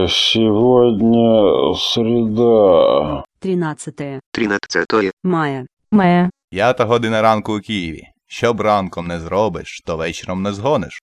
Сегодня среда. 13 мая. 5 година ранку у Києві. Що б ранком не зробиш, то вечором не згониш.